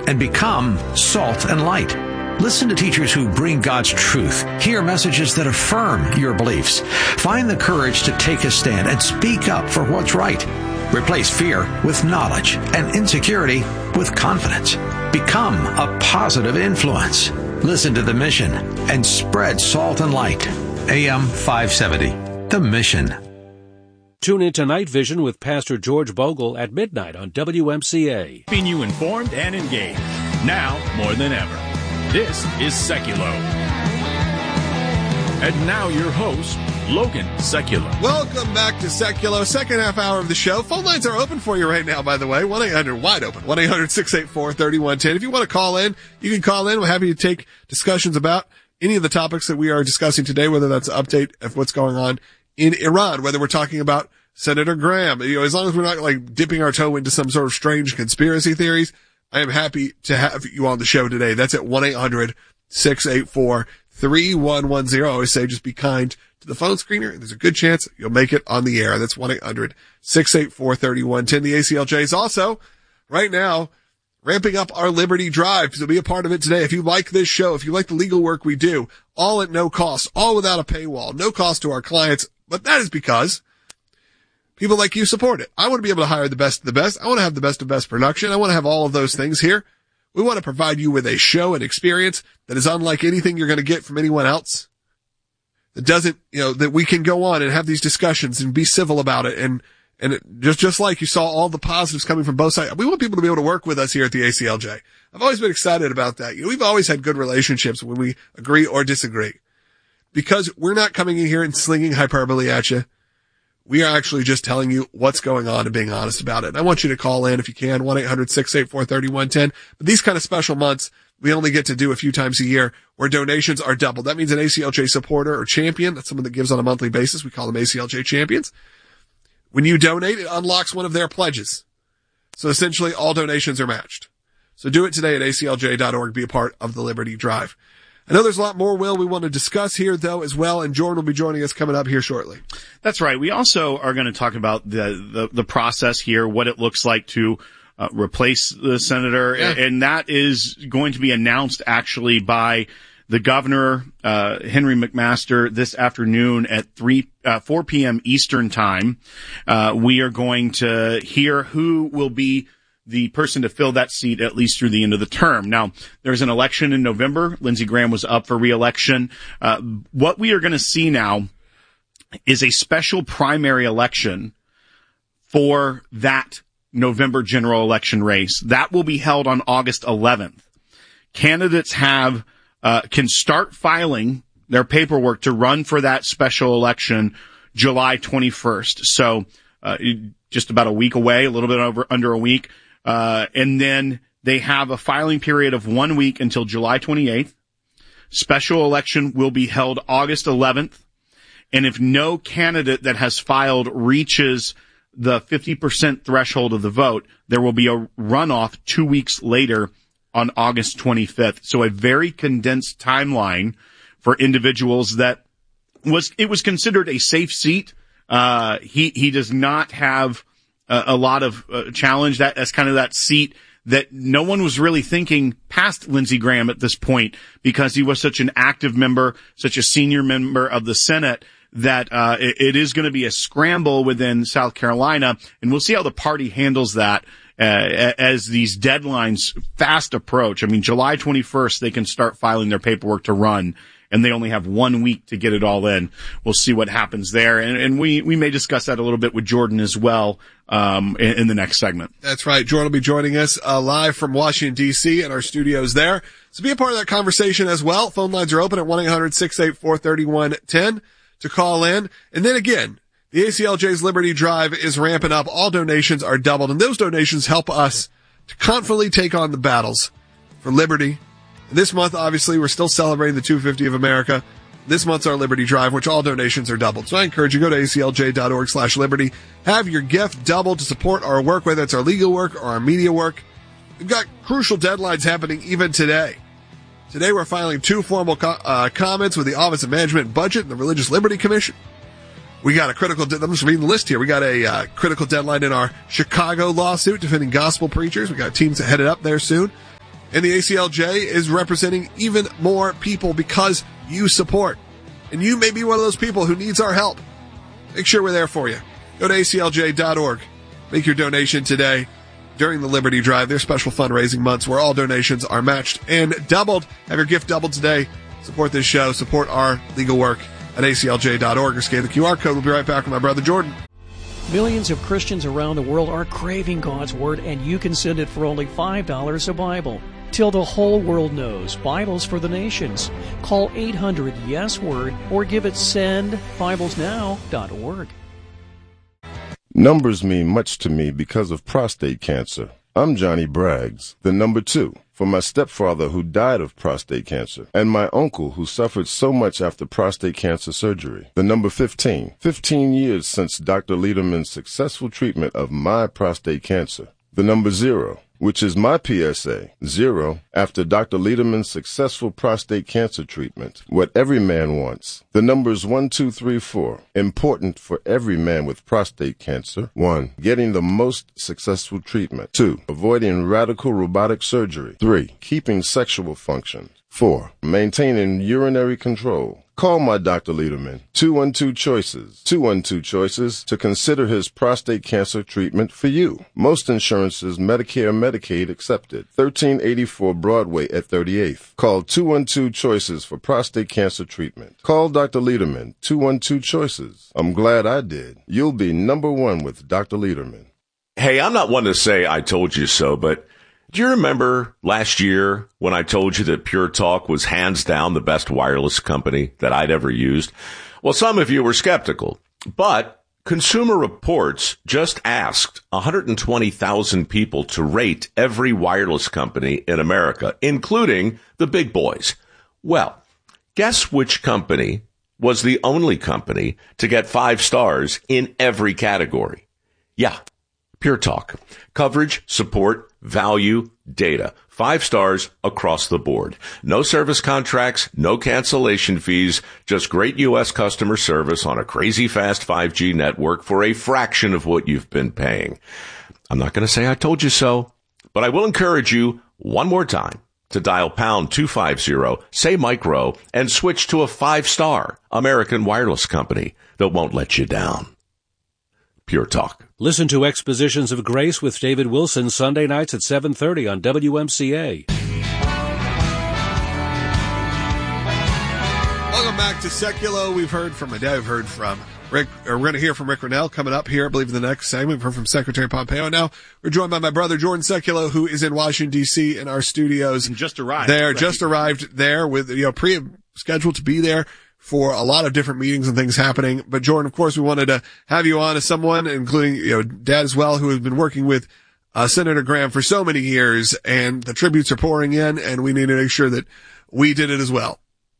and become salt and light. Listen to teachers who bring God's truth. Hear messages that affirm your beliefs. Find the courage to take a stand and speak up for what's right. Replace fear with knowledge and insecurity with confidence. Become a positive influence. Listen to The Mission and spread salt and light. AM 570. The Mission. Tune in to Night Vision with Pastor George Bogle at midnight on WMCA. Keeping you informed and engaged. Now more than ever. This is Seculo. And now your host, Logan Seculo. Welcome back to Seculo, second half hour of the show. Phone lines are open for you right now, by the way. 1-800, wide open. 1-800-684-3110. If you want to call in, you can call in. We're happy to take discussions about any of the topics that we are discussing today, whether that's an update of what's going on in Iran, whether we're talking about Senator Graham. As long as we're not like dipping our toe into some sort of strange conspiracy theories, I am happy to have you on the show today. That's at 1-800-684-3110. I always say just be kind to the phone screener. There's a good chance you'll make it on the air. That's 1-800-684-3110. The ACLJ is also right now ramping up our Liberty Drive. So be a part of it today. If you like this show, if you like the legal work we do, all at no cost, all without a paywall, no cost to our clients. But that is because people like you support it. I want to be able to hire the best of the best. I want to have the best of best production. I want to have all of those things here. We want to provide you with a show and experience that is unlike anything you're going to get from anyone else. That doesn't, that we can go on and have these discussions and be civil about it. And just like you saw all the positives coming from both sides. We want people to be able to work with us here at the ACLJ. I've always been excited about that. We've always had good relationships when we agree or disagree, because we're not coming in here and slinging hyperbole at you. We are actually just telling you what's going on and being honest about it. And I want you to call in if you can, 1-800-684-3110. But these kind of special months, we only get to do a few times a year where donations are doubled. That means an ACLJ supporter or champion, that's someone that gives on a monthly basis. We call them ACLJ champions. When you donate, it unlocks one of their pledges. So essentially all donations are matched. So do it today at aclj.org. Be a part of the Liberty Drive. I know there's a lot more, Will, we want to discuss here, though, as well, and Jordan will be joining us coming up here shortly. That's right. We also are going to talk about the process here, what it looks like to replace the senator, and that is going to be announced actually by the governor, Henry McMaster, this afternoon at 4 p.m. Eastern time. We are going to hear who will be the person to fill that seat at least through the end of the term. Now, there's an election in November. Lindsey Graham was up for re-election. What we are going to see now is a special primary election for that November general election race. That will be held on August 11th. Candidates can start filing their paperwork to run for that special election July 21st. So, just about a week away, a little bit under a week. And then they have a filing period of 1 week until July 28th. Special election will be held August 11th. And if no candidate that has filed reaches the 50% threshold of the vote, there will be a runoff 2 weeks later on August 25th. So a very condensed timeline for individuals that it was considered a safe seat. He does not have a lot of challenge. That's kind of that seat that no one was really thinking past Lindsey Graham at this point, because he was such an active member, such a senior member of the Senate, that it is going to be a scramble within South Carolina, and we'll see how the party handles that as these deadlines fast approach. I mean, July 21st, they can start filing their paperwork to run, and they only have 1 week to get it all in. We'll see what happens there. And we may discuss that a little bit with Jordan as well, in the next segment. That's right. Jordan will be joining us, live from Washington, D.C. in our studios there. So be a part of that conversation as well. Phone lines are open at 1-800-684-3110 to call in. And then again, the ACLJ's Liberty Drive is ramping up. All donations are doubled, and those donations help us to confidently take on the battles for liberty. This month, obviously, we're still celebrating the 250 of America. This month's our Liberty Drive, which all donations are doubled. So I encourage you, go to aclj.org/liberty. Have your gift doubled to support our work, whether it's our legal work or our media work. We've got crucial deadlines happening even today. Today we're filing 2 formal comments with the Office of Management and Budget and the Religious Liberty Commission. We got I'm just reading the list here. We got a critical deadline in our Chicago lawsuit defending gospel preachers. We got teams that headed up there soon. And the ACLJ is representing even more people because you support. And you may be one of those people who needs our help. Make sure we're there for you. Go to aclj.org. Make your donation today during the Liberty Drive, their special fundraising months where all donations are matched and doubled. Have your gift doubled today. Support this show. Support our legal work at aclj.org or scan the QR code. We'll be right back with my brother Jordan. Millions of Christians around the world are craving God's Word, and you can send it for only $5 a Bible. Till the whole world knows, Bibles for the nations. Call 800-YES-WORD or give it sendbiblesnow.org. Numbers mean much to me because of prostate cancer. I'm Johnny Braggs, the number 2, for my stepfather who died of prostate cancer, and my uncle who suffered so much after prostate cancer surgery. The number 15, 15 years since Dr. Lederman's successful treatment of my prostate cancer. The number 0, which is my PSA, 0, after Dr. Lederman's successful prostate cancer treatment. What every man wants. The numbers 1, 2, 3, 4. Important for every man with prostate cancer. 1, getting the most successful treatment. 2, avoiding radical robotic surgery. 3, keeping sexual function. 4, maintaining urinary control. Call my Dr. Lederman, 212-CHOICES, 212-CHOICES, to consider his prostate cancer treatment for you. Most insurances, Medicare, Medicaid accepted. 1384 Broadway at 38th. Call 212-CHOICES for prostate cancer treatment. Call Dr. Lederman, 212-CHOICES. I'm glad I did. You'll be number 1 with Dr. Lederman. Hey, I'm not one to say I told you so, but do you remember last year when I told you that Pure Talk was hands down the best wireless company that I'd ever used? Well, some of you were skeptical, but Consumer Reports just asked 120,000 people to rate every wireless company in America, including the big boys. Well, guess which company was the only company to get 5 stars in every category? Yeah, Pure Talk. Coverage, support, value, data. 5 stars across the board. No service contracts, no cancellation fees, just great U.S. customer service on a crazy fast 5G network for a fraction of what you've been paying. I'm not going to say I told you so, but I will encourage you one more time to dial pound 250, say micro, and switch to a 5-star American wireless company that won't let you down. Pure Talk. Listen to Expositions of Grace with David Wilson Sunday nights at 7:30 on WMCA. Welcome back to Seculo. We've heard from my dad. We've heard from Rick. We're going to hear from Rick Renell coming up here, I believe, in the next segment. We've heard from Secretary Pompeo. Now we're joined by my brother Jordan Seculo, who is in Washington D.C. in our studios. And just arrived there. right. Just arrived there with pre-scheduled to be there for a lot of different meetings and things happening. But Jordan, of course, we wanted to have you on as someone, including, Dad as well, who has been working with Senator Graham for so many years, and the tributes are pouring in, and we need to make sure that we did it as well.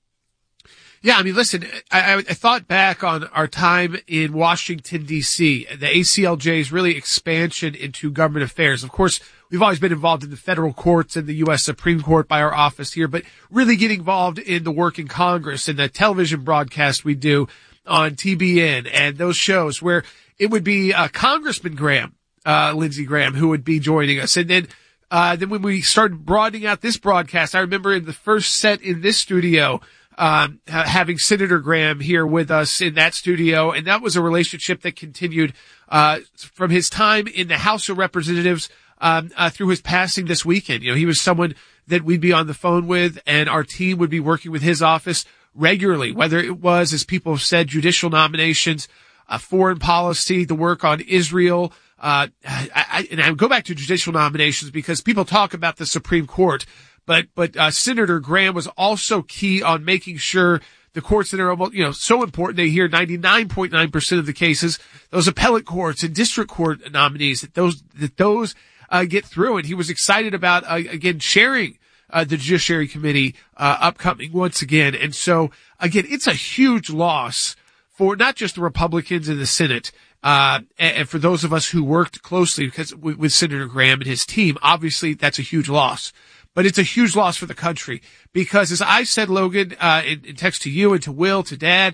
Yeah, I mean, listen, I thought back on our time in Washington, D.C., the ACLJ's really expansion into government affairs. Of course, we've always been involved in the federal courts and the U.S. Supreme Court by our office here, but really getting involved in the work in Congress and the television broadcast we do on TBN and those shows where it would be Congressman Graham, Lindsey Graham, who would be joining us. And then when we started broadening out this broadcast, I remember in the first set in this studio, having Senator Graham here with us in that studio. And that was a relationship that continued, from his time in the House of Representatives, through his passing this weekend. He was someone that we'd be on the phone with, and our team would be working with his office regularly, whether it was, as people have said, judicial nominations, foreign policy, the work on Israel. And I go back to judicial nominations because people talk about the Supreme Court, but Senator Graham was also key on making sure the courts that are, so important, they hear 99.9% of the cases, those appellate courts and district court nominees, that those get through. And he was excited about, again, sharing the Judiciary Committee upcoming once again. And so, again, it's a huge loss for not just the Republicans in the Senate, and for those of us who worked closely with Senator Graham and his team. Obviously, that's a huge loss. But it's a huge loss for the country because, as I said, Logan, in text to you and to Will, to Dad,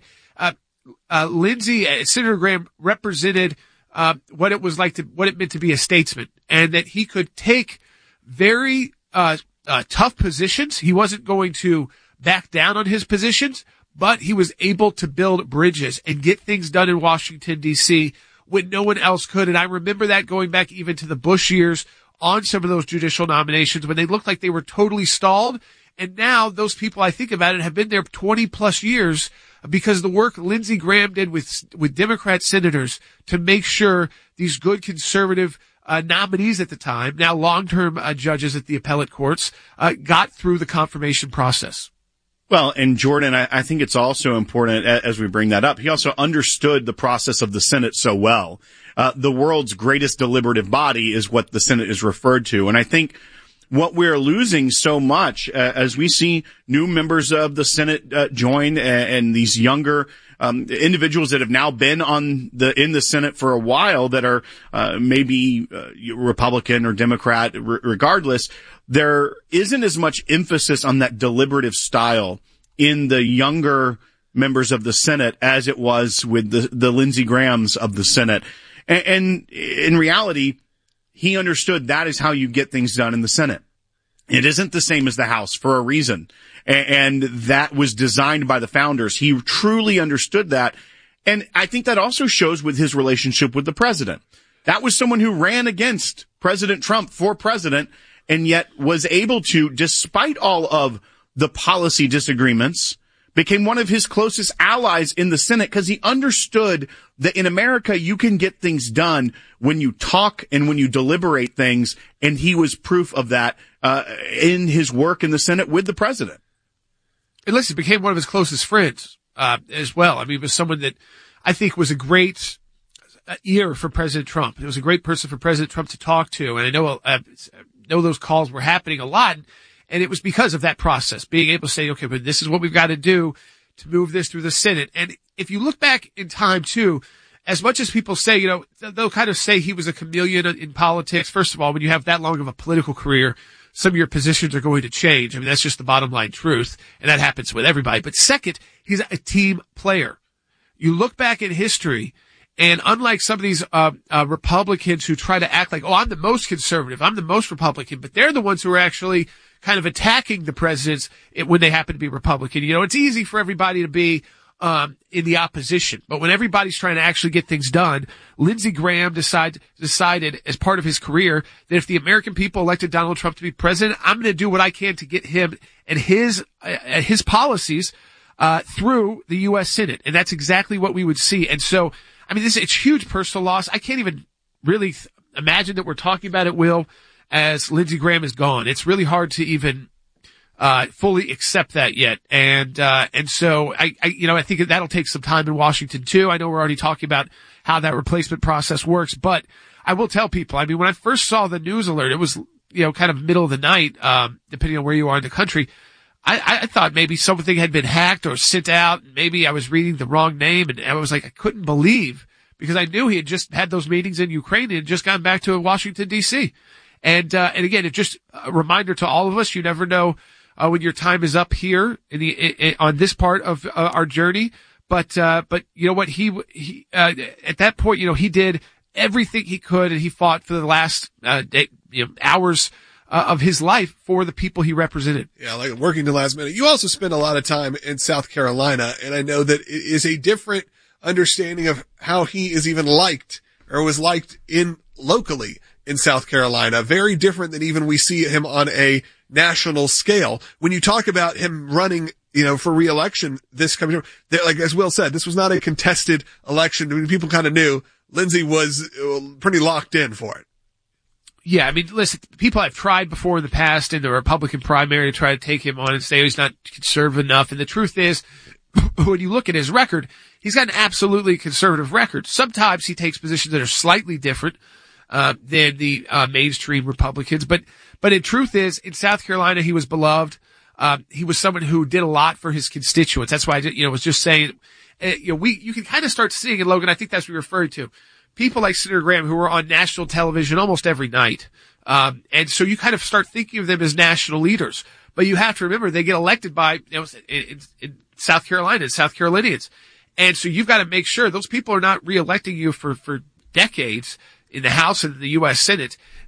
Senator Graham represented what it meant to be a statesman, and that he could take very tough positions. He wasn't going to back down on his positions, but he was able to build bridges and get things done in Washington, D.C. when no one else could. And I remember that going back even to the Bush years on some of those judicial nominations when they looked like they were totally stalled. And now those people, I think about it, have been there 20 plus years because of the work Lindsey Graham did with Democrat senators to make sure these good conservative nominees at the time, now long-term judges at the appellate courts, got through the confirmation process. Well, and Jordan, I think it's also important as we bring that up. He also understood the process of the Senate so well. The world's greatest deliberative body is what the Senate is referred to. And I think what we're losing so much as we see new members of the Senate join and these younger individuals that have now been in the Senate for a while that are maybe Republican or Democrat, regardless, there isn't as much emphasis on that deliberative style in the younger members of the Senate as it was with the Lindsey Grahams of the Senate. And in reality, he understood that is how you get things done in the Senate. It isn't the same as the House for a reason. And that was designed by the founders. He truly understood that. And I think that also shows with his relationship with the president. That was someone who ran against President Trump for president and yet was able to, despite all of the policy disagreements, became one of his closest allies in the Senate because he understood that in America you can get things done when you talk and when you deliberate things, and he was proof of that in his work in the Senate with the president. And listen, became one of his closest friends as well. I mean, he was someone that I think was a great ear for President Trump. It was a great person for President Trump to talk to, and I know those calls were happening a lot. And it was because of that process, being able to say, okay, but this is what we've got to do to move this through the Senate. And if you look back in time too, as much as people say, you know, they'll kind of say he was a chameleon in politics. First of all, when you have that long of a political career, some of your positions are going to change. I mean, that's just the bottom line truth. And that happens with everybody. But second, he's a team player. You look back in history, and unlike some of these Republicans who try to act like, oh, I'm the most conservative, I'm the most Republican, but they're the ones who are actually kind of attacking the presidents when they happen to be Republican. You know, it's easy for everybody to be in the opposition, but when everybody's trying to actually get things done, Lindsey Graham decided as part of his career that if the American people elected Donald Trump to be president, I'm going to do what I can to get him and his policies through the U.S. Senate, and that's exactly what we would see. And so, I mean, it's huge personal loss. I can't even really imagine that we're talking about it, Will, as Lindsey Graham is gone. It's really hard to even fully accept that yet. And so I think that'll take some time in Washington too. I know we're already talking about how that replacement process works, but I will tell people, I mean, when I first saw the news alert, it was, you know, kind of middle of the night, depending on where you are in the country. I thought maybe something had been hacked or sent out. Maybe I was reading the wrong name, and I was like, I couldn't believe, because I knew he had just had those meetings in Ukraine and had just gotten back to Washington, D.C. And again, it's just a reminder to all of us, you never know when your time is up here on this part of our journey. But you know what? He at that point, you know, he did everything he could, and he fought for the last hours of his life for the people he represented. Yeah, like working the last minute. You also spent a lot of time in South Carolina, and I know that it is a different understanding of how he is even liked or was liked locally in South Carolina. Very different than even we see him on a national scale. When you talk about him running, you know, for re-election this coming year, like as Will said, this was not a contested election. I mean, people kind of knew Lindsey was pretty locked in for it. Yeah, I mean, listen, people have tried before in the past in the Republican primary to try to take him on and say he's not conservative enough. And the truth is, when you look at his record, he's got an absolutely conservative record. Sometimes he takes positions that are slightly different than the mainstream Republicans. But in truth is, in South Carolina, he was beloved. He was someone who did a lot for his constituents. That's why I was just saying, you can kind of start seeing it, Logan. I think that's what you're referring to. People like Senator Graham who were on national television almost every night. And so you kind of start thinking of them as national leaders. But you have to remember they get elected by, in South Carolina, South Carolinians. And so you've got to make sure those people are not reelecting you for decades in the House and the U.S. Senate.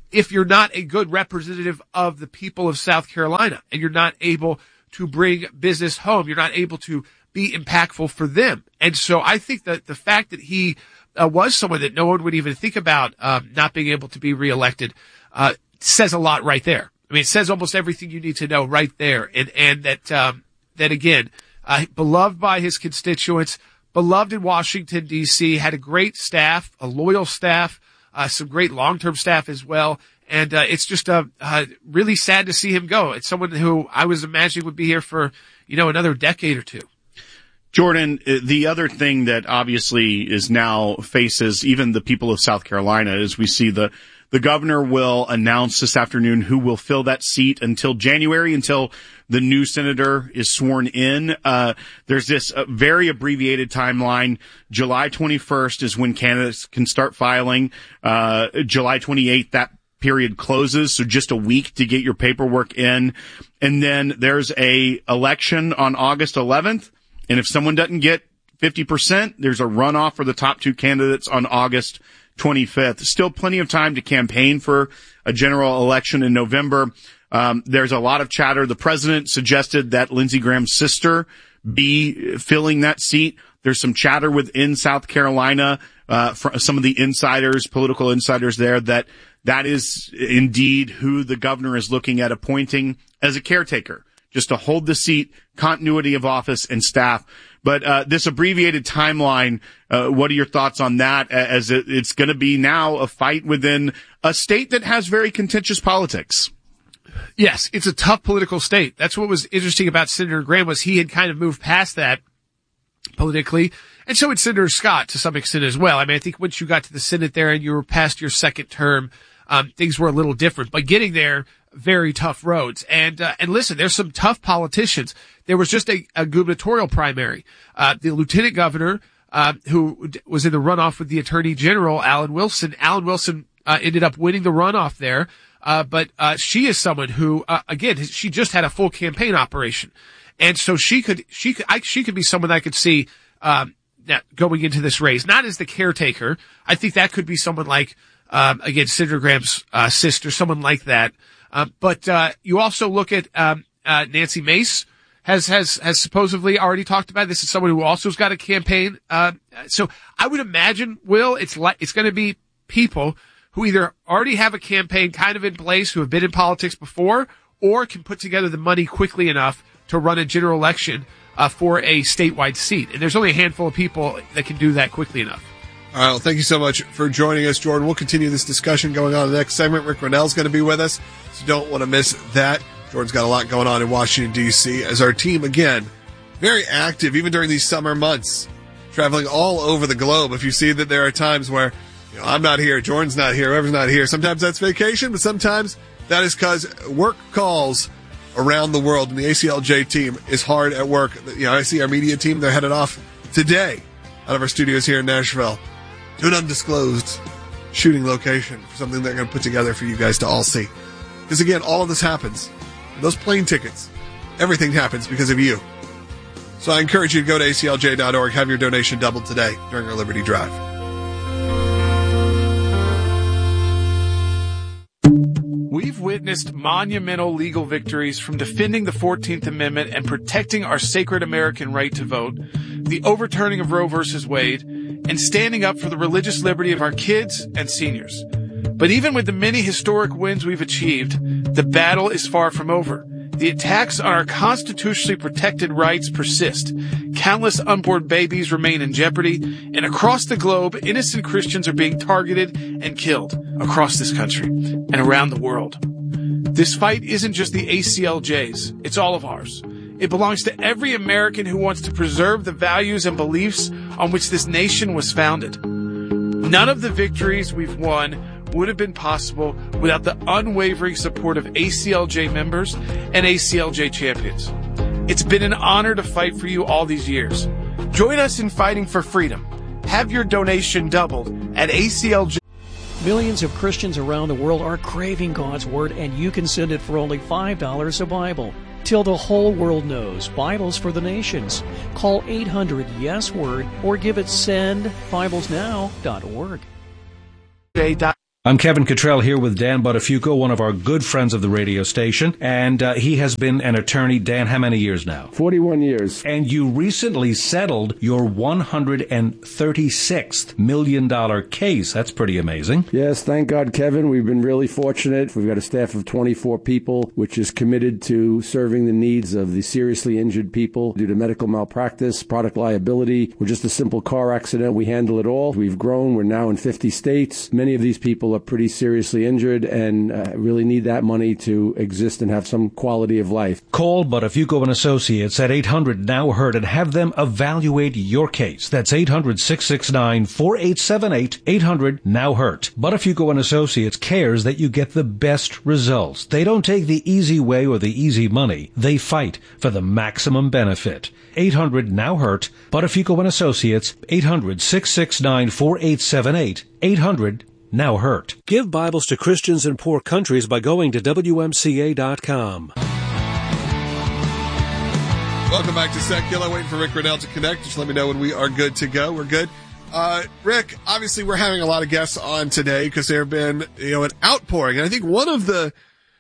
if you're not a good representative of the people of South Carolina and you're not able to bring business home, you're not able to be impactful for them. And so I think that the fact that he was someone that no one would even think about not being able to be reelected says a lot right there. I mean, it says almost everything you need to know right there. And that again, beloved by his constituents, beloved in Washington, D.C., had a great staff, a loyal staff, some great long-term staff as well. And it's just really sad to see him go. It's someone who I was imagining would be here for, another decade or two. Jordan, the other thing that obviously is now faces even the people of South Carolina is we see the governor will announce this afternoon who will fill that seat until January, until the new senator is sworn in. There's this very abbreviated timeline. July 21st is when candidates can start filing. July 28th, that period closes, so just a week to get your paperwork in. And then there's a election on August 11th. And if someone doesn't get 50%, there's a runoff for the top two candidates on August 25th. Still plenty of time to campaign for a general election in November. There's a lot of chatter. The president suggested that Lindsey Graham's sister be filling that seat. There's some chatter within South Carolina, from some of the insiders, political insiders there, that is indeed who the governor is looking at appointing as a caretaker, just to hold the seat, continuity of office and staff. But this abbreviated timeline, what are your thoughts on that, as it's going to be now a fight within a state that has very contentious politics? Yes, it's a tough political state. That's what was interesting about Senator Graham, was he had kind of moved past that politically. And so had Senator Scott to some extent as well. I mean, I think once you got to the Senate there and you were past your second term, things were a little different. But getting there, very tough roads. And listen, there's some tough politicians. There was just a gubernatorial primary. The lieutenant governor, who was in the runoff with the attorney general, Alan Wilson. Alan Wilson, ended up winning the runoff there. But she is someone who, again, she just had a full campaign operation. And so she could be someone I could see, going into this race, not as the caretaker. I think that could be someone like, again, Senator Graham's, sister, someone like that. But you also look at Nancy Mace has supposedly already talked about this. Is someone who also has got a campaign. So I would imagine, Will, it's going to be people who either already have a campaign kind of in place, who have been in politics before, or can put together the money quickly enough to run a general election for a statewide seat. And there's only a handful of people that can do that quickly enough. All right, well, thank you so much for joining us, Jordan. We'll continue this discussion going on in the next segment. Rick Rennell's going to be with us, so don't want to miss that. Jordan's got a lot going on in Washington, D.C., as our team, again, very active, even during these summer months, traveling all over the globe. If you see that there are times where, I'm not here, Jordan's not here, whoever's not here, sometimes that's vacation, but sometimes that is because work calls around the world, and the ACLJ team is hard at work. I see our media team, they're headed off today out of our studios here in Nashville to an undisclosed shooting location for something they're going to put together for you guys to all see. Because again, all of this happens. Those plane tickets, everything happens because of you. So I encourage you to go to aclj.org, have your donation doubled today during our Liberty Drive. We've witnessed monumental legal victories, from defending the 14th Amendment and protecting our sacred American right to vote, the overturning of Roe v. Wade, and standing up for the religious liberty of our kids and seniors. But even with the many historic wins we've achieved, the battle is far from over. The attacks on our constitutionally protected rights persist. Countless unborn babies remain in jeopardy, and across the globe, innocent Christians are being targeted and killed across this country and around the world. This fight isn't just the ACLJ's, it's all of ours. It belongs to every American who wants to preserve the values and beliefs on which this nation was founded. None of the victories we've won would have been possible without the unwavering support of ACLJ members and ACLJ champions. It's been an honor to fight for you all these years. Join us in fighting for freedom. Have your donation doubled at ACLJ. Millions of Christians around the world are craving God's Word, and you can send it for only $5 a Bible. Till the whole world knows, Bibles for the Nations. Call 800-YES-WORD or give it sendbiblesnow.org. I'm Kevin Cottrell here with Dan Buttafuoco, one of our good friends of the radio station, and he has been an attorney. Dan, how many years now? 41 years. And you recently settled your $136 million case. That's pretty amazing. Yes, thank God, Kevin. We've been really fortunate. We've got a staff of 24 people, which is committed to serving the needs of the seriously injured people due to medical malpractice, product liability, or just a simple car accident. We handle it all. We've grown. We're now in 50 states. Many of these people are pretty seriously injured and really need that money to exist and have some quality of life. Call Buttafuoco and Associates at 800-NOW-HURT and have them evaluate your case. That's 800-669-4878, 800-NOW-HURT. Buttafuoco and Associates cares that you get the best results. They don't take the easy way or the easy money. They fight for the maximum benefit. 800-NOW-HURT, Buttafuoco and Associates, 800-669-4878, 800-NOW-HURT. Give Bibles to Christians in poor countries by going to WMCA.com. Welcome back to Secular. Waiting for Rick Riddell to connect. Just let me know when we are good to go. We're good. Rick, obviously we're having a lot of guests on today because there have been, an outpouring. And I think one of the,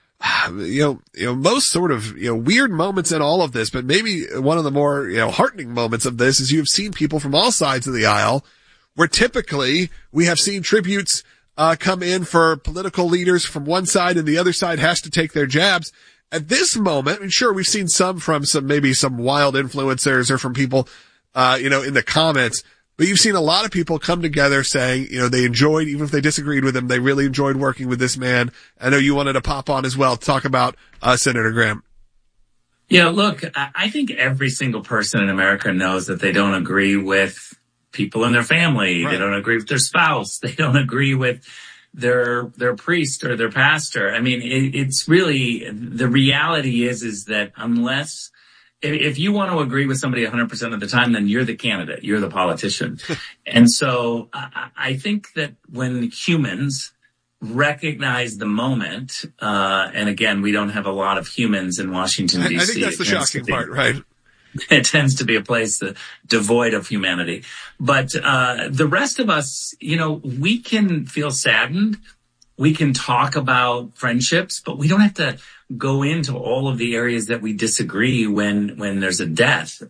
most sort of, weird moments in all of this, but maybe one of the more, heartening moments of this is you have seen people from all sides of the aisle where typically we have seen tributes come in for political leaders from one side and the other side has to take their jabs. At this moment, and sure, we've seen some from maybe some wild influencers or from people, in the comments, but you've seen a lot of people come together saying, they enjoyed, even if they disagreed with him, they really enjoyed working with this man. I know you wanted to pop on as well to talk about, Senator Graham. Yeah, look, I think every single person in America knows that they don't agree with people in their family. Right. They don't agree with their spouse. They don't agree with their priest or their pastor. I mean, it's really, the reality is that unless, if you want to agree with somebody 100% of the time, then you're the candidate, you're the politician. And so I think that when humans recognize the moment, and again, we don't have a lot of humans in Washington, D.C. I think that's the shocking part, right? It tends to be a place devoid of humanity. But the rest of us, we can feel saddened. We can talk about friendships, but we don't have to go into all of the areas that we disagree when there's a death.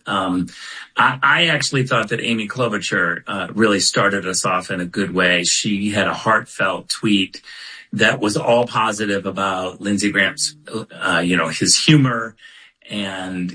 I actually thought that Amy Klobuchar really started us off in a good way. She had a heartfelt tweet that was all positive about Lindsey Graham's, his humor and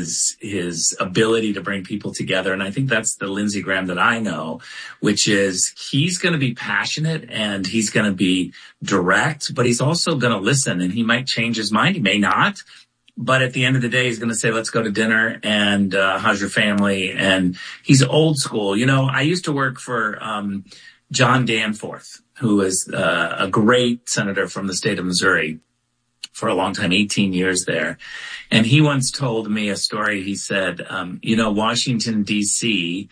his ability to bring people together. And I think that's the Lindsey Graham that I know, which is he's going to be passionate and he's going to be direct, but he's also going to listen, and he might change his mind. He may not. But at the end of the day, he's going to say, let's go to dinner, and how's your family? And he's old school. I used to work for John Danforth, who was a great senator from the state of Missouri for a long time, 18 years there. And he once told me a story. He said, Washington, D.C.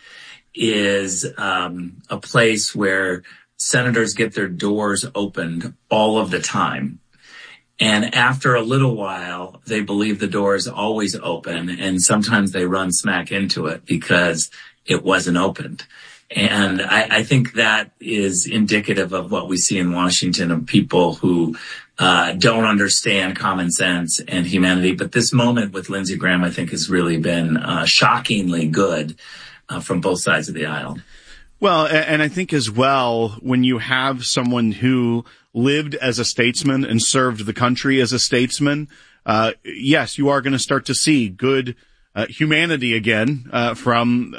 is a place where senators get their doors opened all of the time. And after a little while, they believe the door is always open, and sometimes they run smack into it because it wasn't opened. And I think that is indicative of what we see in Washington, of people who don't understand common sense and humanity. But this moment with Lindsey Graham, I think, has really been shockingly good from both sides of the aisle. Well, and I think as well, when you have someone who lived as a statesman and served the country as a statesman, yes, you are going to start to see good humanity again from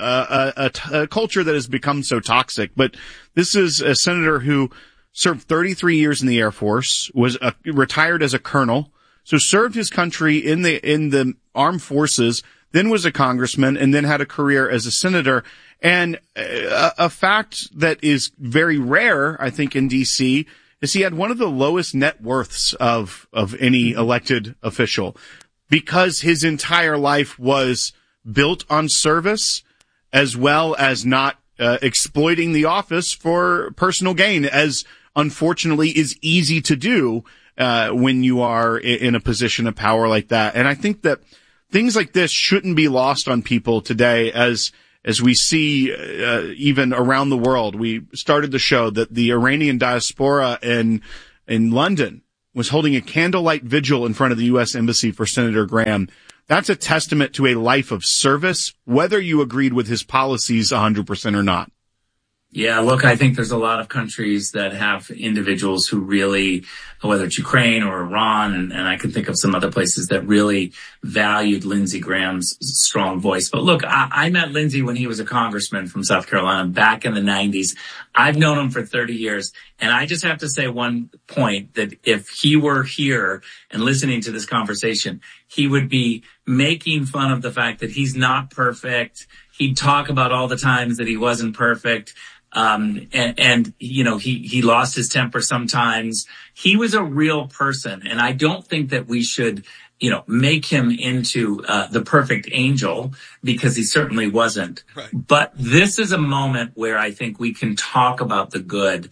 a culture that has become so toxic. But this is a senator who served 33 years in the Air Force, was retired as a colonel, so served his country in the armed forces, then was a congressman, and then had a career as a senator. And a fact that is very rare, I think, in D.C. is he had one of the lowest net worths of any elected official, because his entire life was built on service as well as not exploiting the office for personal gain, as unfortunately is easy to do when you are in a position of power like that. And I think that things like this shouldn't be lost on people today, as as we see even around the world. We started the show that the Iranian diaspora in London was holding a candlelight vigil in front of the U.S. Embassy for Senator Graham. That's a testament to a life of service, whether you agreed with his policies 100% or not. Yeah, look, I think there's a lot of countries that have individuals who really, whether it's Ukraine or Iran, and I can think of some other places that really valued Lindsey Graham's strong voice. But look, I met Lindsey when he was a congressman from South Carolina back in the 90s. I've known him for 30 years. And I just have to say one point, that if he were here and listening to this conversation, he would be making fun of the fact that he's not perfect. He'd talk about all the times that he wasn't perfect. And you know, he lost his temper sometimes. He was a real person. And I don't think that we should, you know, make him into the perfect angel, because he certainly wasn't. Right. But this is a moment where I think we can talk about the good,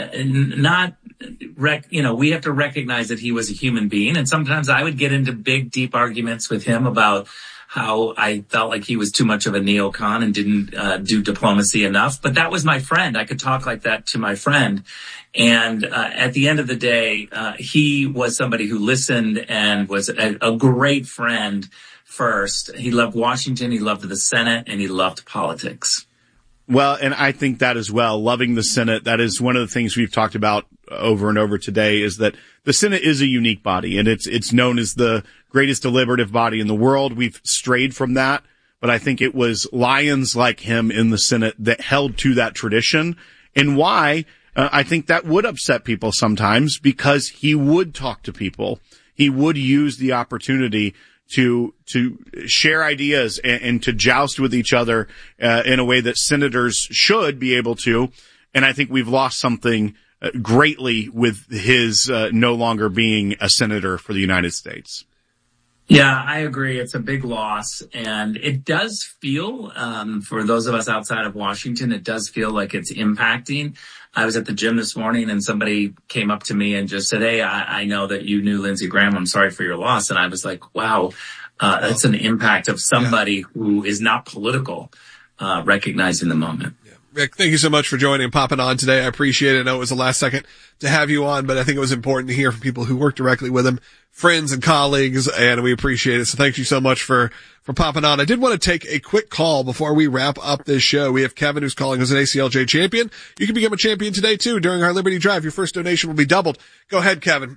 you know, we have to recognize that he was a human being. And sometimes I would get into big, deep arguments with him about how I felt like he was too much of a neocon and didn't do diplomacy enough. But that was my friend. I could talk like that to my friend. And at the end of the day, he was somebody who listened and was a great friend first. He loved Washington, he loved the Senate, and he loved politics. Well, and I think that as well, loving the Senate, that is one of the things we've talked about over and over today, is that the Senate is a unique body, and it's known as the greatest deliberative body in the world. We've strayed from that, but I think it was lions like him in the Senate that held to that tradition, and why I think that would upset people sometimes, because he would talk to people. He would use the opportunity to share ideas and to joust with each other in a way that senators should be able to. And I think we've lost something greatly with his no longer being a senator for the United States. Yeah, I agree. It's a big loss. And it does feel, for those of us outside of Washington, it does feel like it's impacting. I was at the gym this morning and somebody came up to me and just said, "Hey, I know that you knew Lindsey Graham. I'm sorry for your loss." And I was like, wow, that's an impact of somebody who is not political, recognizing the moment. Rick, thank you so much for joining and popping on today. I appreciate it. I know it was the last second to have you on, but I think it was important to hear from people who work directly with him, friends and colleagues, and we appreciate it. So thank you so much for popping on. I did want to take a quick call before we wrap up this show. We have Kevin, who's calling us an ACLJ champion. You can become a champion today too during our Liberty Drive. Your first donation will be doubled. Go ahead, Kevin.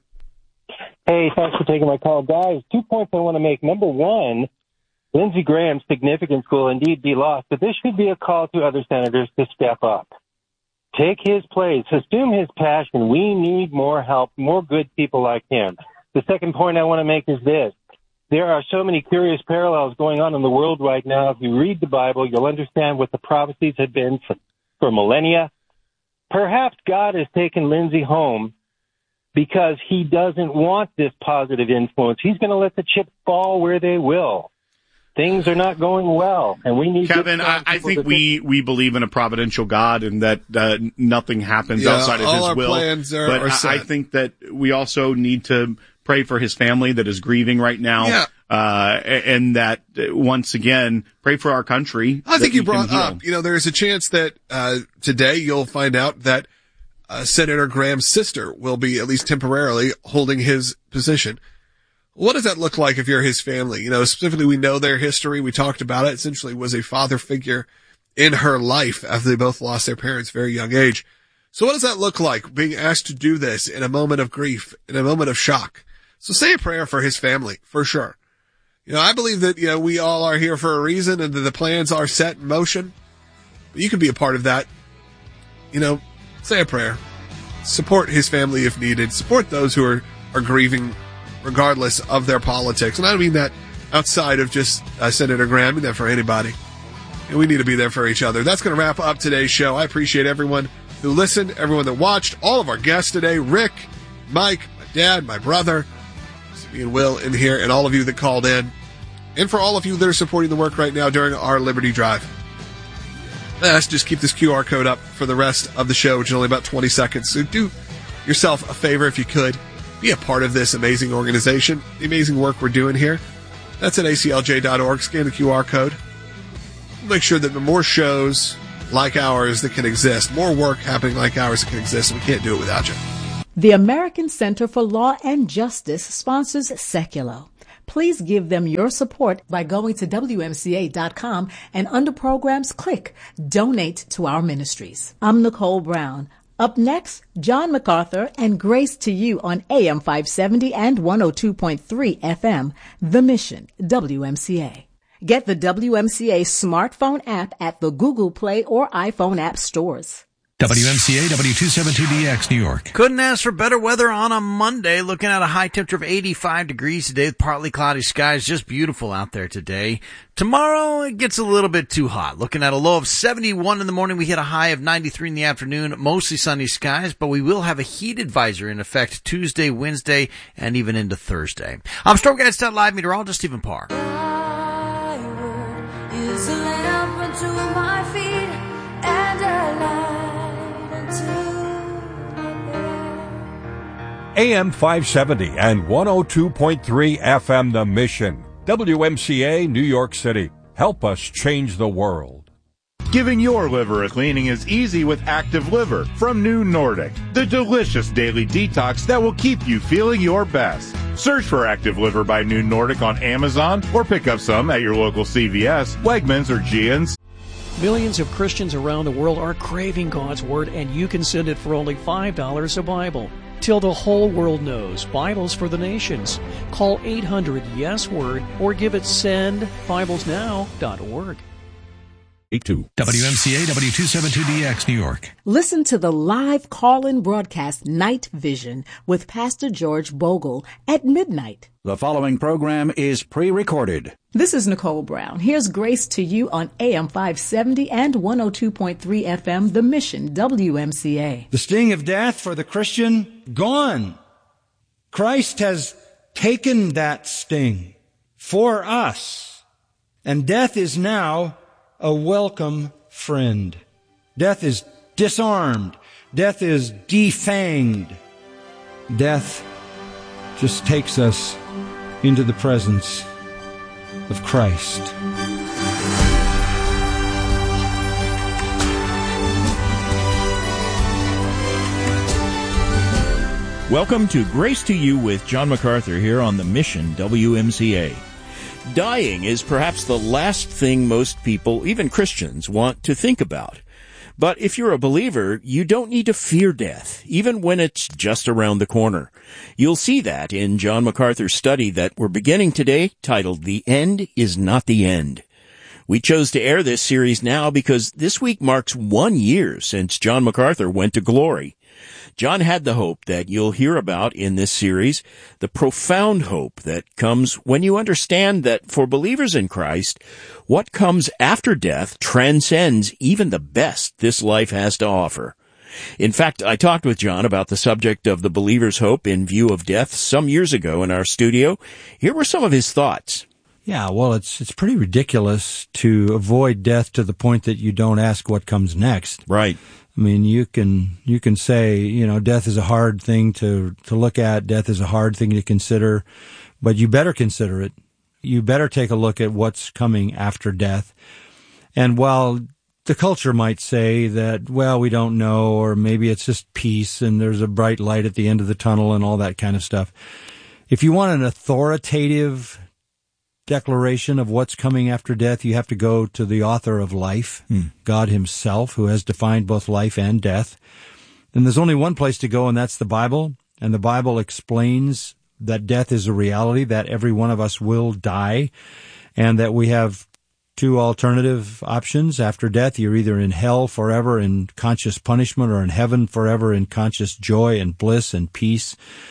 Hey, thanks for taking my call. Guys, 2 points I want to make. Number one, Lindsey Graham's significance will indeed be lost, but this should be a call to other senators to step up. Take his place. Assume his passion. We need more help, more good people like him. The second point I want to make is this. There are so many curious parallels going on in the world right now. If you read the Bible, you'll understand what the prophecies have been for millennia. Perhaps God has taken Lindsey home because he doesn't want this positive influence. He's going to let the chips fall where they will. Things are not going well, and we need Kevin, I think we believe in a providential God, and that nothing happens outside of His will. Plans are set. I think that we also need to pray for his family that is grieving right now, and that once again pray for our country. I think you brought up, there's a chance that today you'll find out that Senator Graham's sister will be at least temporarily holding his position. What does that look like if you're his family? Specifically, we know their history. We talked about it. Essentially was a father figure in her life after they both lost their parents at a very young age. So what does that look like, being asked to do this in a moment of grief, in a moment of shock? So say a prayer for his family, for sure. I believe that, we all are here for a reason and that the plans are set in motion. But you can be a part of that. Say a prayer. Support his family if needed. Support those who are grieving regardless of their politics. And I don't mean that outside of just Senator Graham. I mean that for anybody. And we need to be there for each other. That's going to wrap up today's show. I appreciate everyone who listened, everyone that watched, all of our guests today, Rick, Mike, my dad, my brother, me and Will in here, and all of you that called in. And for all of you that are supporting the work right now during our Liberty Drive. Let's just keep this QR code up for the rest of the show, which is only about 20 seconds. So do yourself a favor if you could. Be a part of this amazing organization, the amazing work we're doing here. That's at aclj.org. Scan the QR code. make sure that the more shows like ours that can exist, more work happening like ours that can exist, and we can't do it without you. The American Center for Law and Justice sponsors Seculo. Please give them your support by going to WMCA.com and under programs, click Donate to Our Ministries. I'm Nicole Brown. Up next, John MacArthur and Grace to You on AM 570 and 102.3 FM, The Mission, WMCA. Get the WMCA smartphone app at the Google Play or iPhone app stores. WMCA W272DX, New York. Couldn't ask for better weather on a Monday. Looking at a high temperature of 85 degrees today with partly cloudy skies. Just beautiful out there today. Tomorrow, it gets a little bit too hot. Looking at a low of 71 in the morning. We hit a high of 93 in the afternoon. Mostly sunny skies, but we will have a heat advisory in effect Tuesday, Wednesday, and even into Thursday. I'm StormGuides.live meteorologist Stephen Parr. Is a lamp unto my feet and a light unto my path. AM 570 and 102.3 FM The Mission. WMCA, New York City. Help us change the world. Giving your liver a cleaning is easy with Active Liver from New Nordic, the delicious daily detox that will keep you feeling your best. Search for Active Liver by New Nordic on Amazon or pick up some at your local CVS, Wegmans, or Giants. Millions of Christians around the world are craving God's Word, and you can send it for only $5 a Bible. Till the whole world knows, Bibles for the nations. Call 800-YES-WORD or give it sendbiblesnow.org. WMCA W272DX, New York. Listen to the live call-in broadcast Night Vision with Pastor George Bogle at midnight. The following program is pre-recorded. This is Nicole Brown. Here's Grace to You on AM 570 and 102.3 FM, The Mission, WMCA. The sting of death for the Christian, gone. Christ has taken that sting for us. And death is now a welcome friend. Death is disarmed. Death is defanged. Death just takes us into the presence of Christ. Welcome to Grace to You with John MacArthur here on The Mission, WMCA. Dying is perhaps the last thing most people, even Christians, want to think about. But if you're a believer, you don't need to fear death, even when it's just around the corner. You'll see that in John MacArthur's study that we're beginning today, titled The End is Not the End. We chose to air this series now because this week marks 1 year since John MacArthur went to glory. John had the hope that you'll hear about in this series, the profound hope that comes when you understand that for believers in Christ, what comes after death transcends even the best this life has to offer. In fact, I talked with John about the subject of the believer's hope in view of death some years ago in our studio. Here were some of his thoughts. Yeah, well, it's pretty ridiculous to avoid death to the point that you don't ask what comes next. Right. I mean, you can say, death is a hard thing to look at. Death is a hard thing to consider, but you better consider it. You better take a look at what's coming after death. And while the culture might say that, well, we don't know, or maybe it's just peace and there's a bright light at the end of the tunnel and all that kind of stuff. If you want an authoritative declaration of what's coming after death, you have to go to the author of life, God himself, who has defined both life and death. And there's only one place to go, and that's the Bible. And the Bible explains that death is a reality, that every one of us will die, and that we have two alternative options after death. You're either in hell forever in conscious punishment, or in heaven forever in conscious joy and bliss and peace.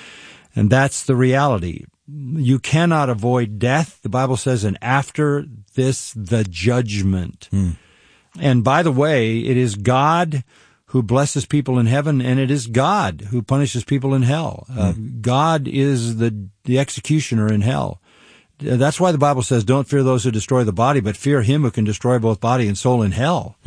And that's the reality. You cannot avoid death. The Bible says, and after this, the judgment. And by the way, it is God who blesses people in heaven, and it is God who punishes people in hell. God is the executioner in hell. That's why the Bible says, don't fear those who destroy the body, but fear him who can destroy both body and soul in hell.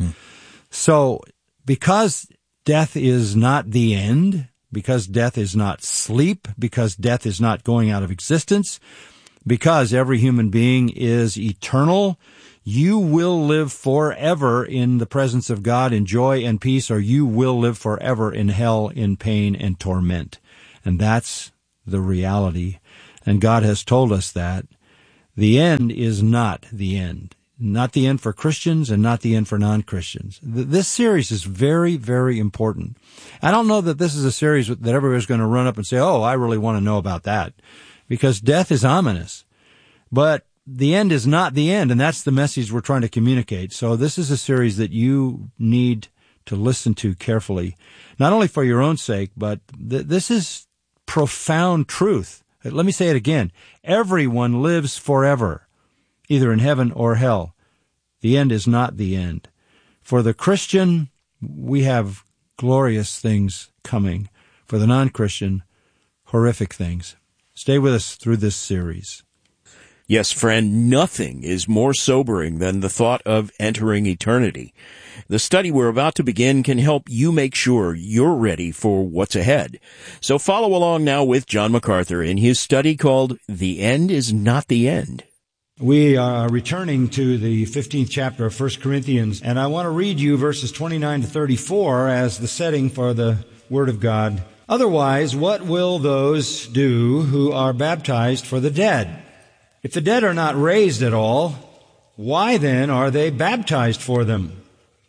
So, because death is not the end, because death is not sleep, because death is not going out of existence, because every human being is eternal, You will live forever in the presence of God in joy and peace, or you will live forever in hell in pain and torment. And that's the reality. And God has told us that. The end is not the end. Not the end for Christians and not the end for non-Christians. This series is very, very important. I don't know that this is a series that everybody's going to run up and say, oh, I really want to know about that. Because death is ominous. But the end is not the end, and that's the message we're trying to communicate. So this is a series that you need to listen to carefully, not only for your own sake, but this is profound truth. Let me say it again. Everyone lives forever, either in heaven or hell. The end is not the end. For the Christian, we have glorious things coming. For the non-Christian, horrific things. Stay with us through this series. Yes, friend, nothing is more sobering than the thought of entering eternity. The study we're about to begin can help you make sure you're ready for what's ahead. So follow along now with John MacArthur in his study called The End is Not the End. We are returning to the 15th chapter of 1 Corinthians, and I want to read you verses 29 to 34 as the setting for the Word of God. Otherwise, what will those do who are baptized for the dead? If the dead are not raised at all, why then are they baptized for them?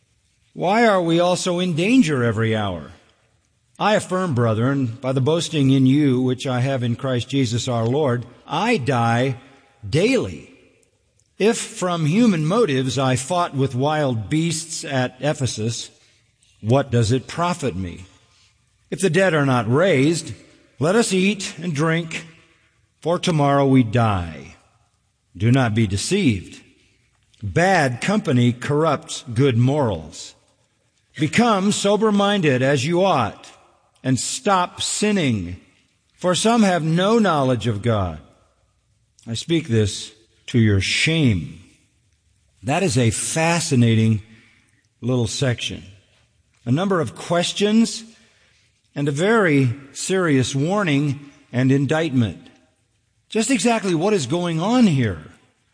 Why are we also in danger every hour? I affirm, brethren, by the boasting in you which I have in Christ Jesus our Lord, I die daily. If from human motives I fought with wild beasts at Ephesus, what does it profit me? If the dead are not raised, let us eat and drink, for tomorrow we die. Do not be deceived. Bad company corrupts good morals. Become sober-minded as you ought, and stop sinning, for some have no knowledge of God. I speak this to your shame. That is a fascinating little section. A number of questions and a very serious warning and indictment. Just exactly what is going on here?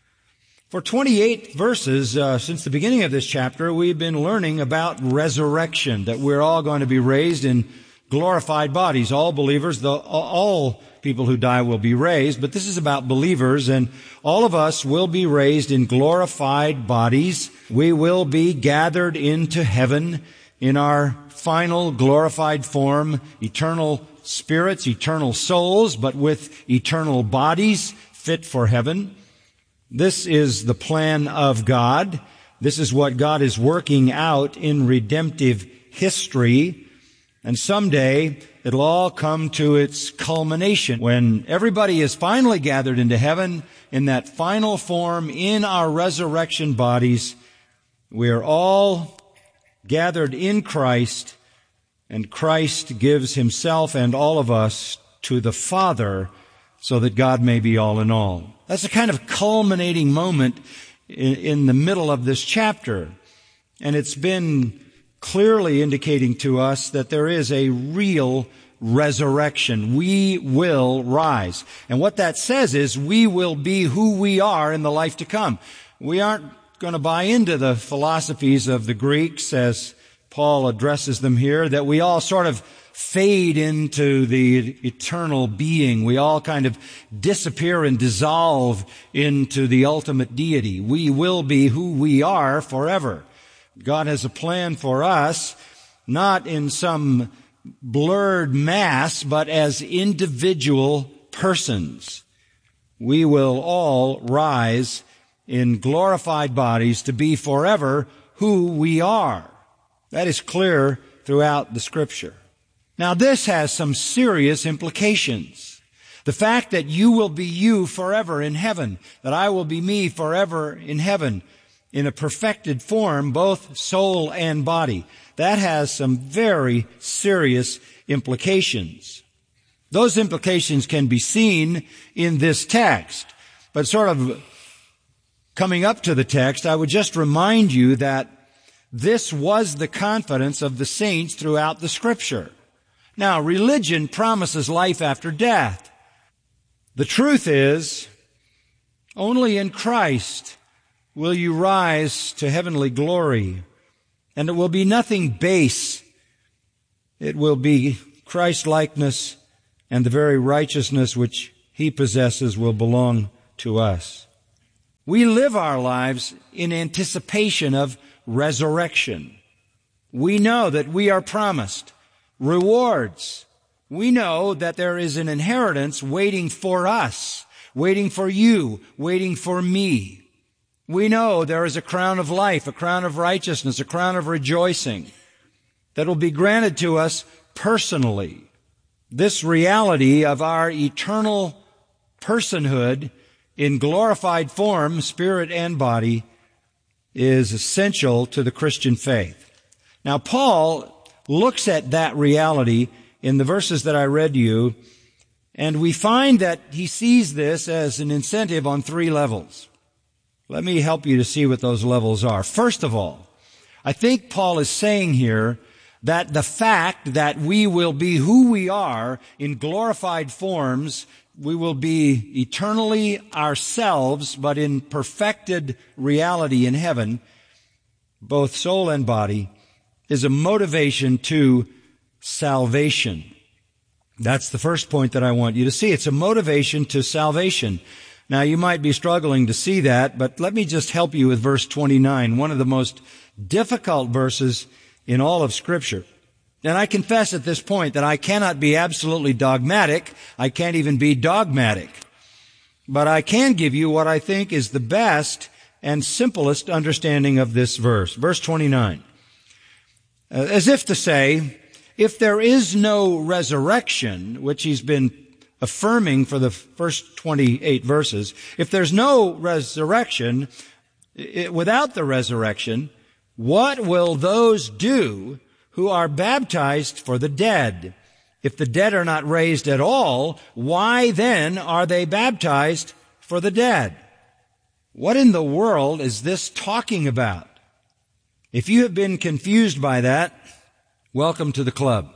For 28 verses since the beginning of this chapter, we've been learning about resurrection, that we're all going to be raised in glorified bodies. All believers, all people who die will be raised, but this is about believers, and all of us will be raised in glorified bodies. We will be gathered into heaven in our final glorified form, eternal spirits, eternal souls, but with eternal bodies fit for heaven. This is the plan of God. This is what God is working out in redemptive history. And someday it'll all come to its culmination when everybody is finally gathered into heaven in that final form in our resurrection bodies. We are all gathered in Christ, and Christ gives himself and all of us to the Father so that God may be all in all. That's a kind of culminating moment in the middle of this chapter. And it's been clearly indicating to us that there is a real resurrection. We will rise. And what that says is we will be who we are in the life to come. We aren't going to buy into the philosophies of the Greeks as Paul addresses them here, that we all sort of fade into the eternal being. We all kind of disappear and dissolve into the ultimate deity. We will be who we are forever. God has a plan for us, not in some blurred mass, but as individual persons. We will all rise in glorified bodies to be forever who we are. That is clear throughout the Scripture. Now, this has some serious implications. The fact that you will be you forever in heaven, that I will be me forever in heaven, in a perfected form, both soul and body, that has some very serious implications. Those implications can be seen in this text, but sort of coming up to the text, I would just remind you that this was the confidence of the saints throughout the Scripture. Now, religion promises life after death. The truth is, only in Christ will you rise to heavenly glory. And it will be nothing base. It will be Christ-likeness, and the very righteousness which He possesses will belong to us. We live our lives in anticipation of resurrection. We know that we are promised rewards. We know that there is an inheritance waiting for us, waiting for you, waiting for me. We know there is a crown of life, a crown of righteousness, a crown of rejoicing that will be granted to us personally. This reality of our eternal personhood in glorified form, spirit and body, is essential to the Christian faith. Now, Paul looks at that reality in the verses that I read to you, and we find that he sees this as an incentive on three levels. Let me help you to see what those levels are. First of all, I think Paul is saying here that the fact that we will be who we are in glorified forms, we will be eternally ourselves, but in perfected reality in heaven, both soul and body, is a motivation to salvation. That's the first point that I want you to see. It's a motivation to salvation. Now, you might be struggling to see that, but let me just help you with verse 29, one of the most difficult verses in all of Scripture. And I confess at this point that I cannot be absolutely dogmatic. I can't even be dogmatic. But I can give you what I think is the best and simplest understanding of this verse. Verse 29. As if to say, if there is no resurrection, which he's been affirming for the first 28 verses, if there's no resurrection, without the resurrection, what will those do who are baptized for the dead? If the dead are not raised at all, why then are they baptized for the dead? What in the world is this talking about? If you have been confused by that, welcome to the club.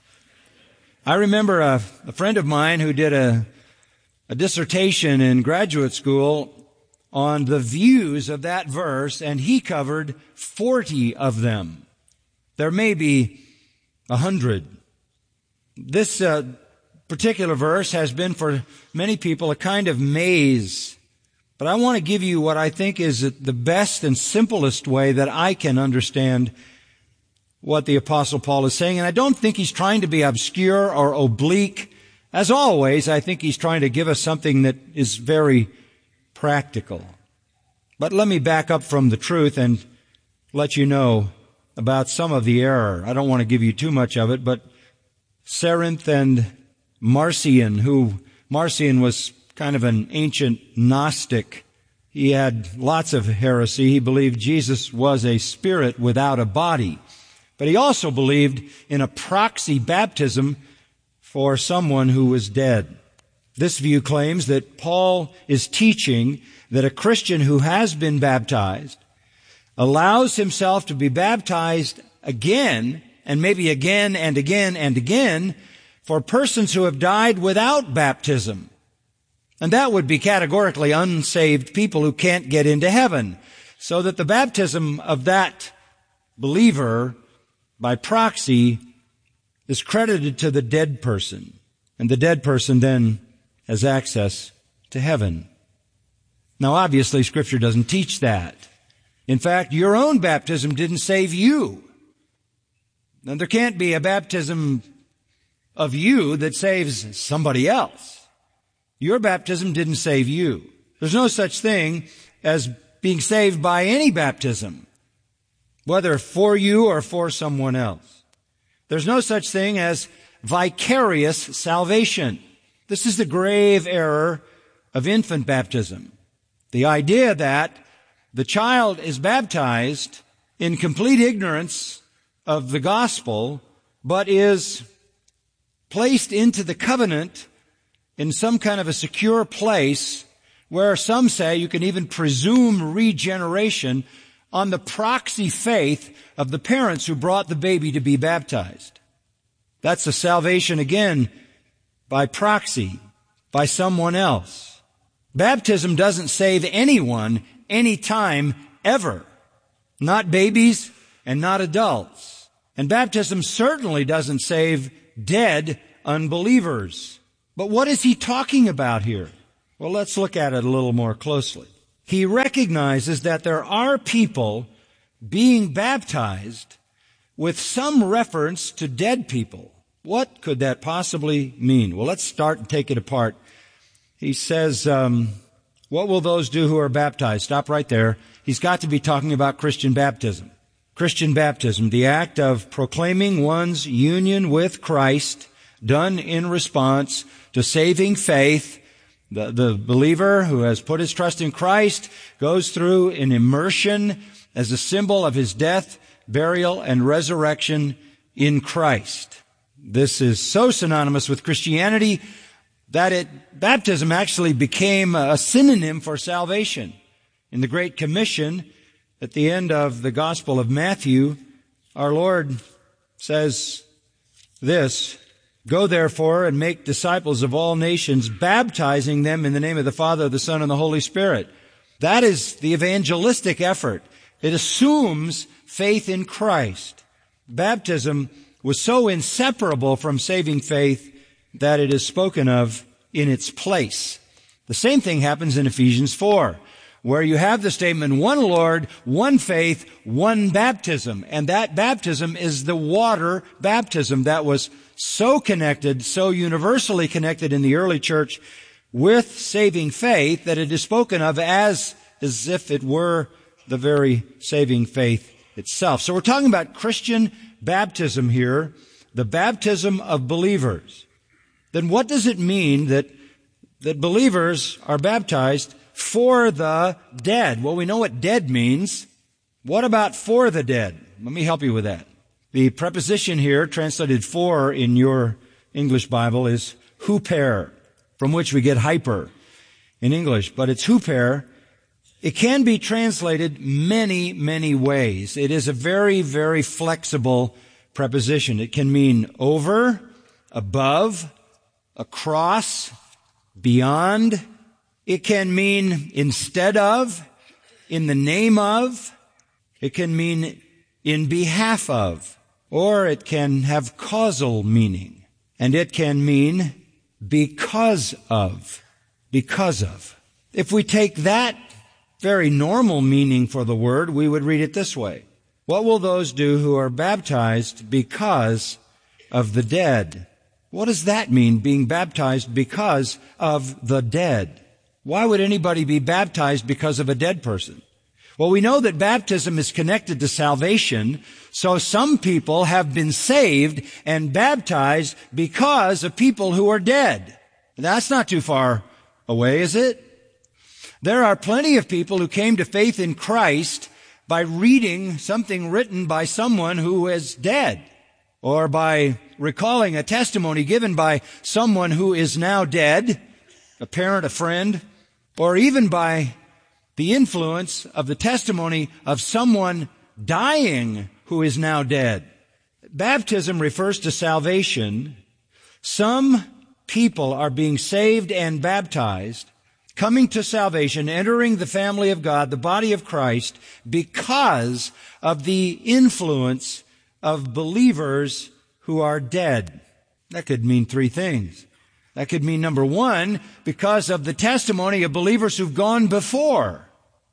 I remember a friend of mine who did a dissertation in graduate school on the views of that verse, and he covered 40 of them. There may be 100. This particular verse has been for many people a kind of maze. But I want to give you what I think is the best and simplest way that I can understand what the Apostle Paul is saying. And I don't think he's trying to be obscure or oblique. As always, I think he's trying to give us something that is very practical. But let me back up from the truth and let you know about some of the error. I don't want to give you too much of it, but Cerinth and Marcion, Marcion was kind of an ancient Gnostic. He had lots of heresy. He believed Jesus was a spirit without a body. But he also believed in a proxy baptism for someone who was dead. This view claims that Paul is teaching that a Christian who has been baptized allows himself to be baptized again, and maybe again and again and again, for persons who have died without baptism. And that would be categorically unsaved people who can't get into heaven. So that the baptism of that believer by proxy is credited to the dead person. And the dead person then has access to heaven. Now, obviously, Scripture doesn't teach that. In fact, your own baptism didn't save you. And there can't be a baptism of you that saves somebody else. Your baptism didn't save you. There's no such thing as being saved by any baptism, whether for you or for someone else. There's no such thing as vicarious salvation. This is the grave error of infant baptism. The idea that the child is baptized in complete ignorance of the gospel, but is placed into the covenant in some kind of a secure place where some say you can even presume regeneration on the proxy faith of the parents who brought the baby to be baptized. That's a salvation again by proxy, by someone else. Baptism doesn't save anyone, anytime, ever. Not babies and not adults. And baptism certainly doesn't save dead unbelievers. But what is he talking about here? Well, let's look at it a little more closely. He recognizes that there are people being baptized with some reference to dead people. What could that possibly mean? Well, let's start and take it apart. He says, what will those do who are baptized? Stop right there. He's got to be talking about Christian baptism. Christian baptism, the act of proclaiming one's union with Christ, done in response to saving faith. The believer who has put his trust in Christ goes through an immersion as a symbol of his death, burial, and resurrection in Christ. This is so synonymous with Christianity that baptism actually became a synonym for salvation. In the Great Commission, at the end of the Gospel of Matthew, our Lord says this, "Go therefore and make disciples of all nations, baptizing them in the name of the Father, the Son, and the Holy Spirit." That is the evangelistic effort. It assumes faith in Christ. Baptism was so inseparable from saving faith that it is spoken of in its place. The same thing happens in Ephesians 4, where you have the statement, one Lord, one faith, one baptism. And that baptism is the water baptism that was so connected, so universally connected in the early church with saving faith that it is spoken of as if it were the very saving faith itself. So we're talking about Christian baptism here, the baptism of believers. Then what does it mean that believers are baptized for the dead? Well, we know what dead means. What about for the dead? Let me help you with that. The preposition here, translated for in your English Bible, is huper, from which we get hyper in English, but it's huper. It can be translated many, many ways. It is a very, very flexible preposition. It can mean over, above, across, beyond. It can mean instead of, in the name of. It can mean in behalf of. Or it can have causal meaning. And it can mean because of. Because of. If we take that very normal meaning for the word, we would read it this way. What will those do who are baptized because of the dead? What does that mean, being baptized because of the dead? Why would anybody be baptized because of a dead person? Well, we know that baptism is connected to salvation, so some people have been saved and baptized because of people who are dead. That's not too far away, is it? There are plenty of people who came to faith in Christ by reading something written by someone who is dead, or by recalling a testimony given by someone who is now dead, a parent, a friend, or even by the influence of the testimony of someone dying who is now dead. Baptism refers to salvation. Some people are being saved and baptized, coming to salvation, entering the family of God, the body of Christ, because of the influence of believers who are dead. That could mean three things. That could mean, number one, because of the testimony of believers who've gone before.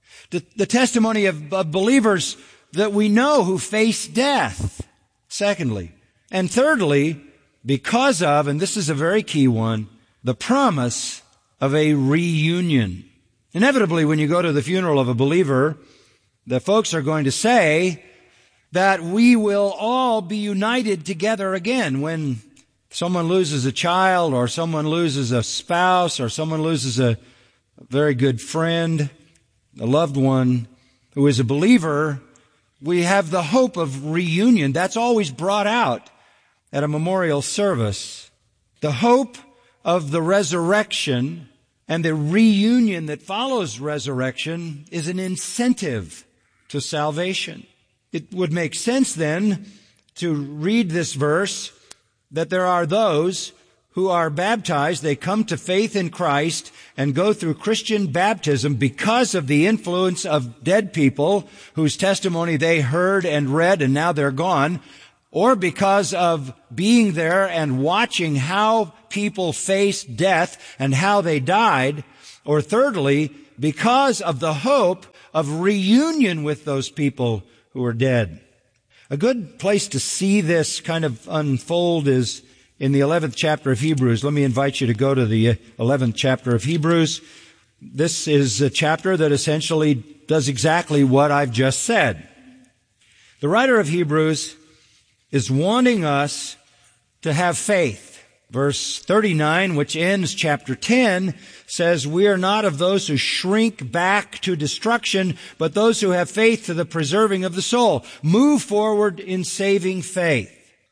The testimony of believers that we know who face death. Secondly. And thirdly, because of, and this is a very key one, the promise of a reunion. Inevitably, when you go to the funeral of a believer, the folks are going to say that we will all be united together again. When someone loses a child, or someone loses a spouse, or someone loses a very good friend, a loved one who is a believer, we have the hope of reunion. That's always brought out at a memorial service. The hope of the resurrection and the reunion that follows resurrection is an incentive to salvation. It would make sense then to read this verse that there are those who are baptized, they come to faith in Christ and go through Christian baptism because of the influence of dead people whose testimony they heard and read and now they're gone, or because of being there and watching how people faced death and how they died, or thirdly, because of the hope of reunion with those people who are dead. A good place to see this kind of unfold is in the 11th chapter of Hebrews. Let me invite you to go to the 11th chapter of Hebrews. This is a chapter that essentially does exactly what I've just said. The writer of Hebrews is wanting us to have faith. Verse 39, which ends chapter 10, says, "We are not of those who shrink back to destruction, but those who have faith to the preserving of the soul." Move forward in saving faith.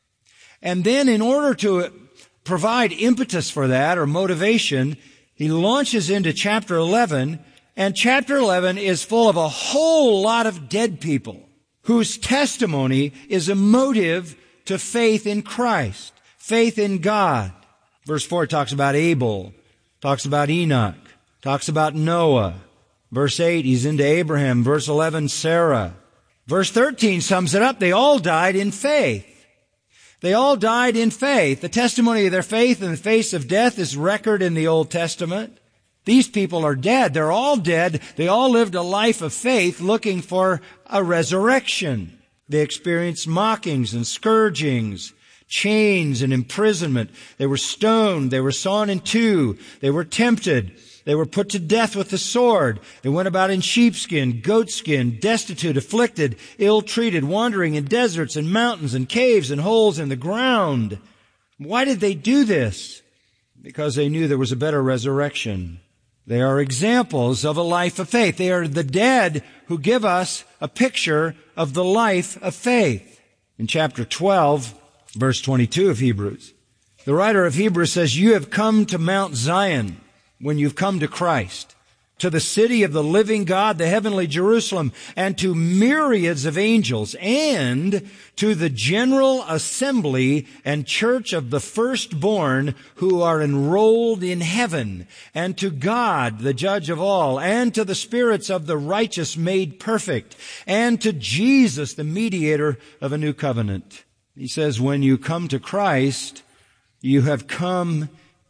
And then in order to provide impetus for that, or motivation, he launches into chapter 11, and chapter 11 is full of a whole lot of dead people whose testimony is a motive to faith in Christ, faith in God. Verse 4 talks about Abel, talks about Enoch, talks about Noah. Verse 8, he's into Abraham. Verse 11, Sarah. Verse 13 sums it up. They all died in faith. They all died in faith. The testimony of their faith in the face of death is record in the Old Testament. These people are dead. They're all dead. They all lived a life of faith looking for a resurrection. They experienced mockings and scourgings, chains and imprisonment. They were stoned. They were sawn in two. They were tempted. They were put to death with the sword. They went about in sheepskin, goatskin, destitute, afflicted, ill-treated, wandering in deserts and mountains and caves and holes in the ground. Why did they do this? Because they knew there was a better resurrection. They are examples of a life of faith. They are the dead who give us a picture of the life of faith. In chapter 12, verse 22 of Hebrews, the writer of Hebrews says, "You have come to Mount Zion," when you've come to Christ, "to the city of the living God, the heavenly Jerusalem, and to myriads of angels, and to the general assembly and church of the firstborn who are enrolled in heaven, and to God, the judge of all, and to the spirits of the righteous made perfect, and to Jesus, the mediator of a new covenant." He says, when you come to Christ, you have come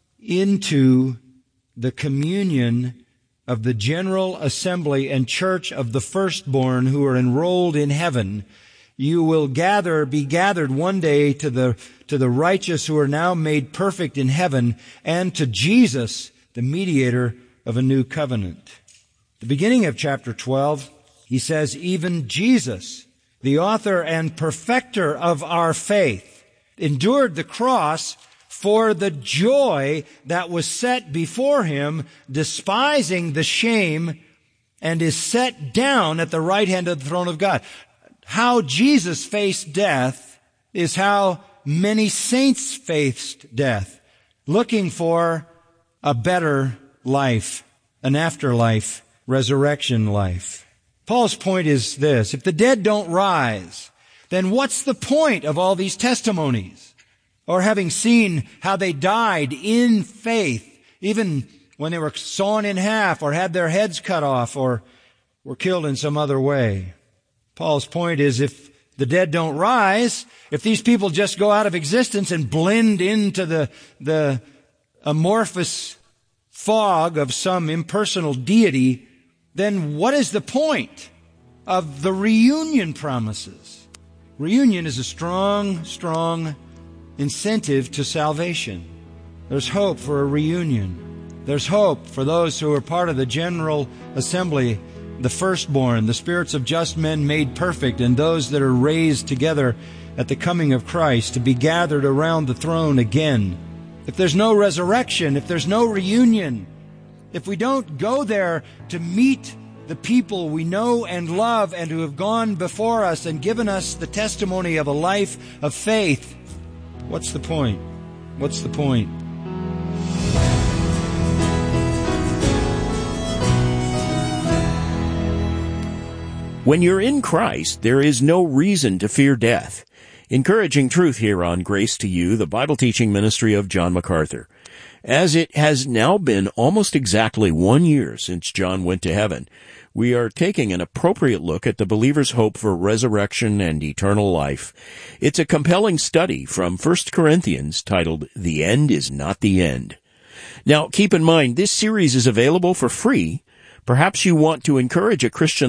into the communion of the general assembly and church of the firstborn who are enrolled in heaven. You will be gathered one day to the righteous who are now made perfect in heaven, and to Jesus, the mediator of a new covenant. The beginning of chapter 12, he says, "Even Jesus, the author and perfecter of our faith, endured the cross for the joy that was set before him, despising the shame, and is set down at the right hand of the throne of God." How Jesus faced death is how many saints faced death, looking for a better life, an afterlife, resurrection life. Paul's point is this: if the dead don't rise, then what's the point of all these testimonies? Or having seen how they died in faith, even when they were sawn in half or had their heads cut off or were killed in some other way. Paul's point is, if the dead don't rise, if these people just go out of existence and blend into the amorphous fog of some impersonal deity, then what is the point of the reunion promises? Reunion is a strong incentive to salvation. There's hope for a reunion. There's hope for those who are part of the general assembly, the firstborn, the spirits of just men made perfect, and those that are raised together at the coming of Christ to be gathered around the throne again. If there's no resurrection, if there's no reunion, if we don't go there to meet the people we know and love and who have gone before us and given us the testimony of a life of faith, what's the point? What's the point? When you're in Christ, there is no reason to fear death. encouraging truth here on Grace to You, the Bible teaching ministry of John MacArthur. As it has now been almost exactly 1 year since John went to heaven, we are taking an appropriate look at the believer's hope for resurrection and eternal life. It's a compelling study from 1 Corinthians titled, The End is Not the End. Now, keep in mind, this series is available for free. Perhaps you want to encourage a Christian